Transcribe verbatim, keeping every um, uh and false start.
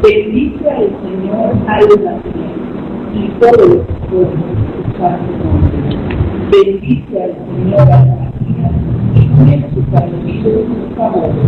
Bendice al Señor alma mía, y todos los pueblos escuchar su nombre. Bendice al Señor alma